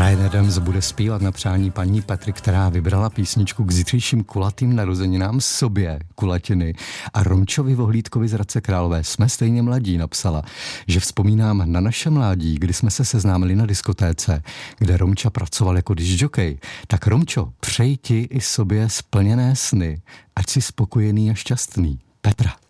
Bryan Adams bude zpívat na přání paní Petry, která vybrala písničku k zítřejším kulatým narozeninám sobě, kulatiny. A Romčovi Vohlídkovi z Hradce Králové Jsme stejně mladí napsala, že vzpomínám na naše mládí, kdy jsme se seznámili na diskotéce, kde Romča pracoval jako discjockey. Tak Romčo, přeji ti i sobě splněné sny, ať jsi spokojený a šťastný. Petra.